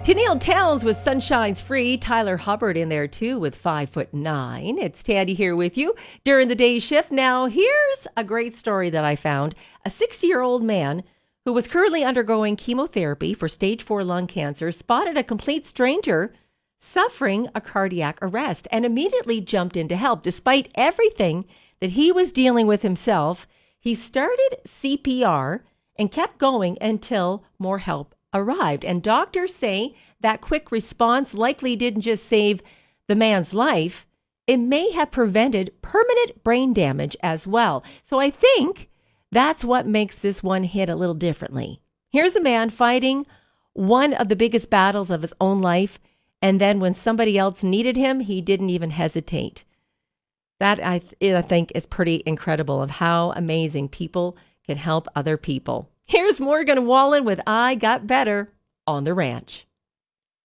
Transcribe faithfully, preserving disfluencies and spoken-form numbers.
Tennille Towns with Sunshine's Free. Tyler Hubbard in there too with five foot nine. It's Tandy here with you during the day shift. Now, here's a great story that I found. A sixty-year-old man who was currently undergoing chemotherapy for stage four lung cancer spotted a complete stranger suffering a cardiac arrest and immediately jumped in to help. Despite everything that he was dealing with himself, he started C P R and kept going until more help arrived. And doctors say that quick response likely didn't just save the man's life, it may have prevented permanent brain damage as well. So I think that's what makes this one hit a little differently. Here's a man fighting one of the biggest battles of his own life, and then when somebody else needed him, he didn't even hesitate. That, I, th- I think, is pretty incredible of how amazing people can help other people. Here's Morgan Wallen with I Got Better on the Ranch.